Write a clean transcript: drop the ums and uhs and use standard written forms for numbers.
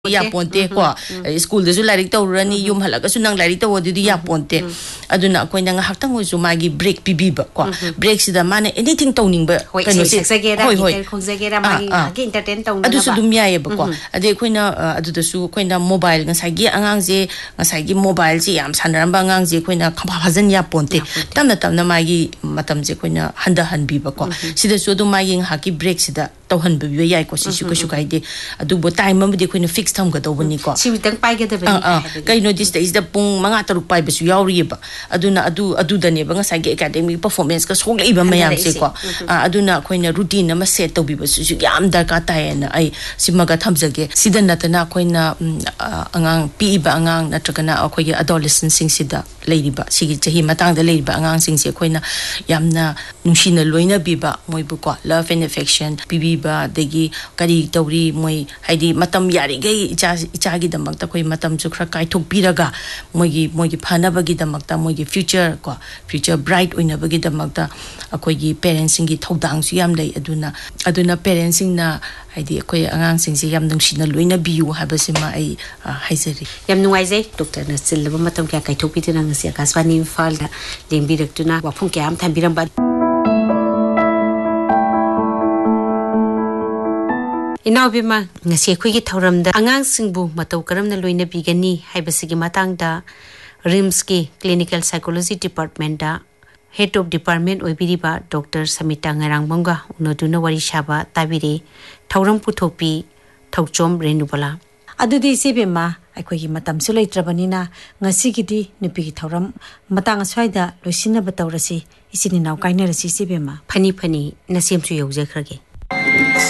या पोंते को स्कूल दसु लाइक तौरनी युम हलगसु नंग लाइक तौ अदुदी या पोंते अदुना कोइ नंग हक्तंग होसु मागी ब्रेक पिबिबा को ब्रेक सिदा माने एनीथिंग तौनिंग कनो से खोंजगेरा मागी हाके एंटरटेन तौना अदुसु दुम याये बको अदे कोइना अदुदसु कोइना मोबाइल ngसागी अंगांग जे ngसागी मोबाइल जे याम सानरंबा अंगांग जे कोइना खबा फजन या पोंते तमना तमना मागी मतम जे कोइना हंदा हनबिबा को सिदसु दु मागी हाकी ब्रेक सिदा तौहन बिबा याय को सिसु कसु काइदे अदुबो टाइम अमदि कोइना फिक्स थम गदौबनी को सिवितंग पाइगदबनी कइनो दिस इज द पुंग मंगा तरुक पाइबसु यावरिबा अदुना अदुदने बंगा सागे एकेडमिक परफॉर्मेंस का सोगलेबा मयाम से को अदुना खोइना रूटीन अमा सेट तौबिबसु याम दरका तायना आई सिमगा थमजगे सिदन नतना खोइना अंगांग पीबा अंगांग नत्रगना अखोय एडोलेसेंट सिंग सिदा लेरिबा सिगी चही मतंग द लेरिबा अंगांग सिंग से खोइना यामना नुसिना लोइना बिबा मोइबु को लव एंड अफेक्शन पिबिबा देगी करी तौरी मोइ हाइदी मतम यारिगै इचागी दमकता कोइ मतम जु खरा काइथोक बिरगा मोइगी फानबगी दमकता मोइगी फ्यूचर ब्राइट ओइनबगी दमकता अखोइगी पेरेंट्सिंग गी थौदांग सु याम लै अदुना पेरेंट्सिंग ना हाइदी अखोइ अंगांग सिंग से याम नुसिना लोइना बियु हाबसिमा आई हाइजरी याम नुवाइजे डॉक्टर न सिल्लबा मतम क्या काइथोक बिदिना ngasi आकाशवाणी इम्फाल दा लेंबिरक्तुना वाफुं क्याम थांबिरंबा इनाबिमा ngasi khoi gi thauramda angang singbu matau karamna loina bigani haibasigi matangda rims ki clinical psychology department da head of department oibiriba dr samita ngarangmanga unoduna wari shaba tabire thauram puthopi thauchom renubala adudi sebema akhoi gi matam su leitrabanina ngasi gi di nupi gi thauram matang aswaida loisina batawrasi isini naw kainarasi sebema phani nasim su yauja khrage